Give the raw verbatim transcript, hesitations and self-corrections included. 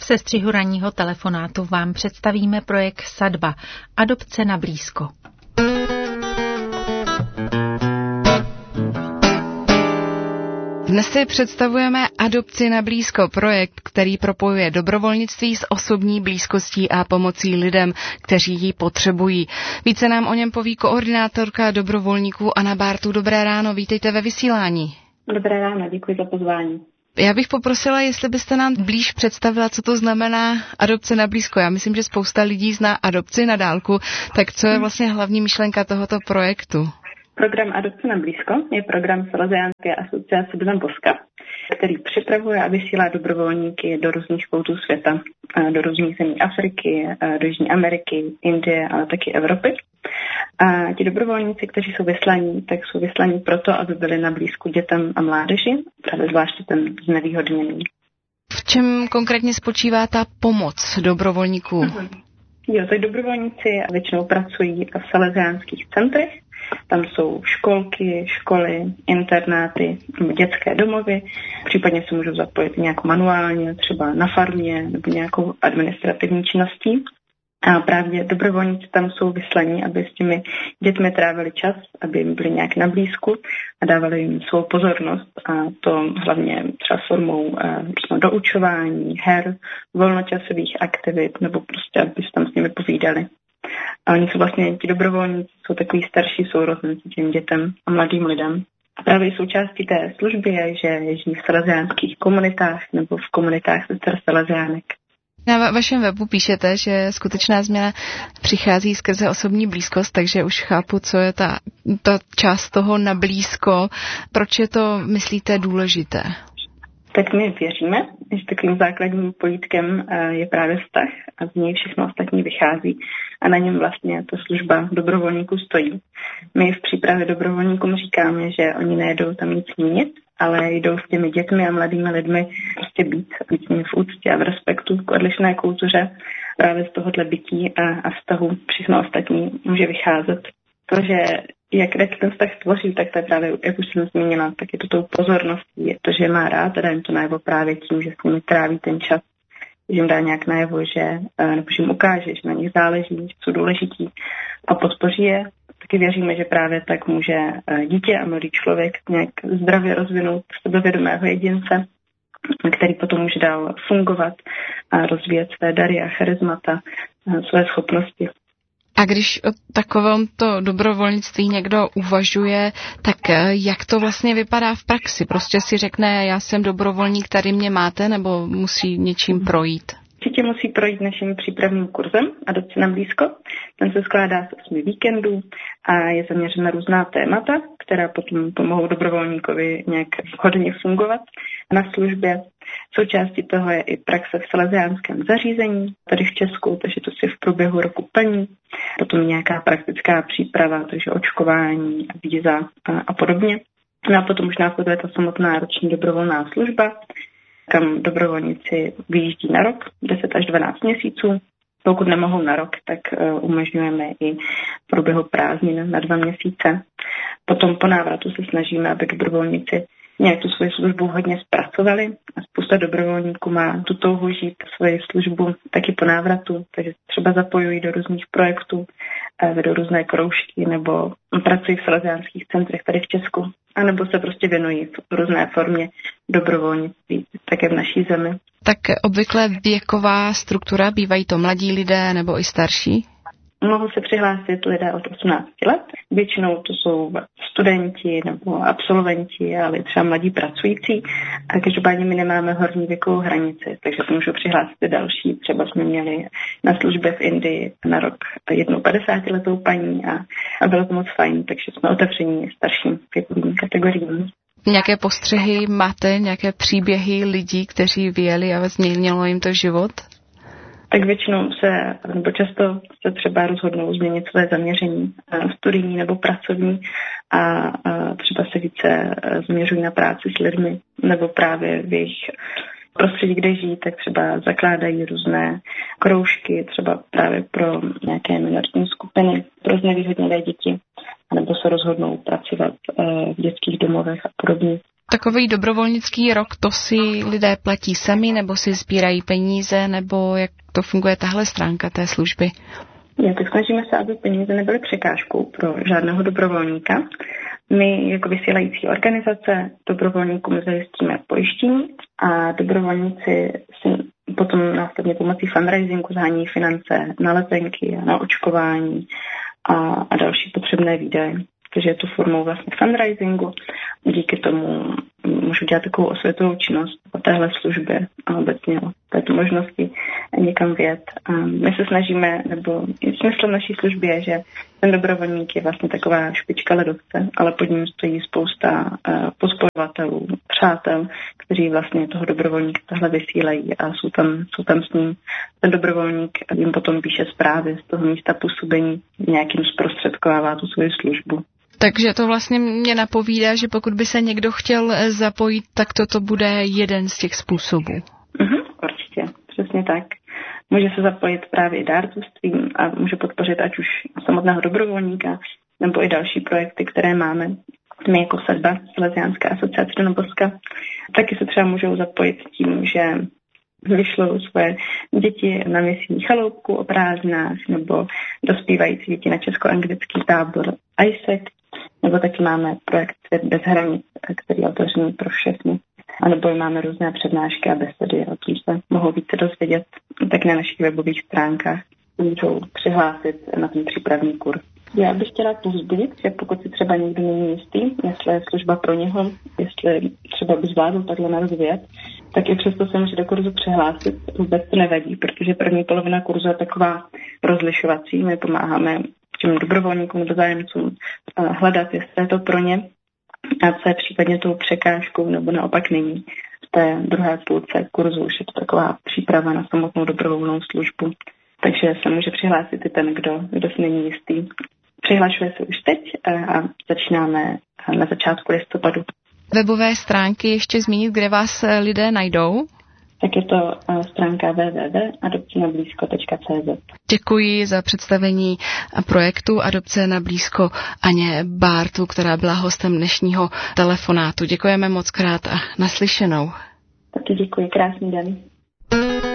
sestřihu ranního telefonátu vám představíme projekt Sadba, adopce na blízko. Dnes si představujeme Adopci na blízko, projekt, který propojuje dobrovolnictví s osobní blízkostí a pomocí lidem, kteří ji potřebují. Více nám o něm poví koordinátorka dobrovolníků Anna Bártu. Dobré ráno, vítejte ve vysílání. Dobré ráno, děkuji za pozvání. Já bych poprosila, jestli byste nám blíž představila, co to znamená adopce na blízko. Já myslím, že spousta lidí zná adopci na dálku, tak co je vlastně hlavní myšlenka tohoto projektu? Program Adopce na blízko je program Salesiánské asociace Bzem Boska, který připravuje a vysílá dobrovolníky do různých koutů světa, do různých zemí Afriky, do Jižní Ameriky, Indie, ale taky Evropy. A ti dobrovolníci, kteří jsou vyslaní, tak jsou vyslaní proto, aby byli na blízku dětem a mládeži, právě zvláště ten znevýhodněný. V čem konkrétně spočívá ta pomoc dobrovolníků? Mhm. Jo, tak dobrovolníci většinou pracují v salesiánských centrech. Tam jsou školky, školy, internáty, dětské domovy, případně se můžou zapojit nějak manuálně, třeba na farmě nebo nějakou administrativní činností. A právě dobrovolníci tam jsou vyslaní, aby s těmi dětmi trávili čas, aby jim byli nějak na blízku a dávali jim svou pozornost. A to hlavně třeba formou eh, doučování, her, volnočasových aktivit nebo prostě, aby se tam s nimi povídali. A oni jsou vlastně, ti dobrovolníci jsou takový starší sourozenci těm dětem a mladým lidem. A právě součástí té služby je, že žijí v salesiánských komunitách nebo v komunitách sester salesiánek. Na va- vašem webu píšete, že skutečná změna přichází skrze osobní blízkost, takže už chápu, co je ta, ta část toho na blízko. Proč je to, myslíte, důležité? Tak my věříme, že takovým základním pojítkem je právě vztah a z něj všechno ostatní vychází a na něm vlastně ta služba dobrovolníků stojí. My v přípravě dobrovolníkům říkáme, že oni nejedou tam nic měnit, ale jdou s těmi dětmi a mladými lidmi prostě být, být s nimi v úctě a v respektu k odlišné kultuře. Právě z tohohle bytí a, a vztahu všechno ostatní může vycházet. To, že jak ten vztah tvoří, tak to je právě, jak už jsem zmínila, tak je to tou pozorností, je to, že má rád a dá jim to najevo právě tím, že s nimi tráví ten čas, že jim dá nějak najevo, že, nebo že jim ukáže, že na nich záleží, že jsou důležití a podpoří je. Taky věříme, že právě tak může dítě a mladý člověk nějak zdravě rozvinout sebevědomého jedince, který potom může dál fungovat a rozvíjet své dary a charismata, své schopnosti. A když o takovémto dobrovolnictví někdo uvažuje, tak jak to vlastně vypadá v praxi? Prostě si řekne, já jsem dobrovolník, tady mě máte, nebo musí něčím projít? Určitě musí projít naším přípravným kurzem Adopce na blízko. Ten se skládá z osmi víkendů a je zaměřen na různá témata, která potom pomohou dobrovolníkovi nějak hodně fungovat na službě. Součástí toho je i praxe v salesiánském zařízení, tady v Česku, takže to si v průběhu roku plní. Potom nějaká praktická příprava, takže očkování, víza a, a podobně. No a potom už následuje ta samotná roční dobrovolná služba, kam dobrovolníci vyjíždí na rok, deset až dvanáct měsíců. Pokud nemohou na rok, tak uh, umožňujeme i průběhu prázdnin na dva měsíce. Potom po návratu se snažíme, aby dobrovolníci nějak tu svoji službu hodně zpracovali a spousta dobrovolníků má tu touhu žít svoji službu taky po návratu, takže třeba zapojují do různých projektů, vedou různé kroužky nebo pracují v salesiánských centrech tady v Česku, anebo se prostě věnují v různé formě dobrovolnictví, také v naší zemi. Tak obvykle věková struktura, bývají to mladí lidé nebo i starší? Mohou se přihlásit lidé od osmnácti let. Většinou to jsou studenti nebo absolventi, ale třeba mladí pracující. A každopádně my nemáme horní věkovou hranici, takže se můžou přihlásit další. Třeba jsme měli na službě v Indii na rok jednou padesátiletou paní a, a bylo to moc fajn, takže jsme otevření starším věkovým kategoriím. Nějaké postřehy máte, nějaké příběhy lidí, kteří vyjeli a změnilo jim to život? Tak většinou se, nebo často se třeba rozhodnou změnit své zaměření studijní nebo pracovní a třeba se více zaměřují na práci s lidmi nebo právě v jejich prostředí, kde žijí, tak třeba zakládají různé kroužky, třeba právě pro nějaké minoritní skupiny, pro znevýhodněné děti, nebo se rozhodnou pracovat v dětských domovech a podobně. Takový dobrovolnický rok, to si lidé platí sami, nebo si sbírají peníze, nebo jak to funguje tahle stránka té služby? Já tak snažíme se, aby peníze nebyly překážkou pro žádného dobrovolníka. My jako vysílající organizace dobrovolníkům zajistíme pojištění a dobrovolníci si potom následně pomocí fundraisingu zhání finance na letenky a na očkování a, a další potřebné výdaje. Takže je to formou vlastně fundraisingu. Díky tomu můžu dělat takovou osvětovou činnost o téhle službě a obecně o této možnosti někam vjet. A my se snažíme, nebo smyslem naší služby je, že ten dobrovolník je vlastně taková špička ledovce, ale pod ním stojí spousta uh, podporovatelů, přátel, kteří vlastně toho dobrovolníka tahle vysílají a jsou tam, jsou tam s ním. Ten dobrovolník jim potom píše zprávy z toho místa působení, nějakým zprostředkovává tu svoji službu. Takže to vlastně mě napovídá, že pokud by se někdo chtěl zapojit, tak toto bude jeden z těch způsobů. Mhm, určitě, přesně tak. Může se zapojit právě i dárcovstvím a může podpořit ať už samotného dobrovolníka, nebo i další projekty, které máme. My jako Sadba, Salesiánská asociace Donoboska, taky se třeba můžou zapojit tím, že vyšlou svoje děti na misijní chaloupku o prázdninách, nebo dospívající děti na česko-anglický tábor I S E C, nebo taky máme projekt Svět bez hranic, který je otevřený pro všechny. A nebo máme různé přednášky a besedy, o tom se mohou více dozvědět tak na našich webových stránkách. Můžou přihlásit na ten přípravný kurz. Já bych chtěla povzbudit, že pokud si třeba někdo není jistý, jestli je služba pro něho, jestli třeba by zvládl takhle na rozvěd, tak i přesto se může do kurzu přihlásit. Vůbec to nevadí, protože první polovina kurzu je taková rozlišovací. My pomáháme těm dobrovolníkům nebo zájemcům hledat, jestli je to pro ně a co je případně tou překážkou nebo naopak není. V té druhé půlce kurzu už je to taková příprava na samotnou dobrovolnou službu. Takže se může přihlásit i ten, kdo, kdo si není jistý. Přihlašuje se už teď a začínáme na začátku listopadu. Webové stránky ještě zmínit, kde vás lidé najdou? Tak je to stránka w w w tečka adopce na blízko tečka c z. Děkuji za představení projektu Adopce na blízko Aně Bártu, která byla hostem dnešního telefonátu. Děkujeme moc krát a naslyšenou. Taky děkuji, krásný den.